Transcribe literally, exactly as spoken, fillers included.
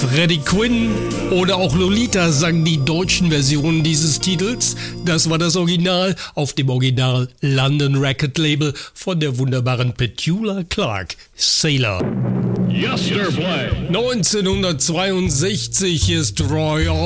Freddie Quinn oder auch Lolita sangen die deutschen Versionen dieses Titels. Das war das Original auf dem Original London Record Label von der wunderbaren Petula Clark, Sailor. Yesterplay. neunzehnhundertzweiundsechzig ist Roy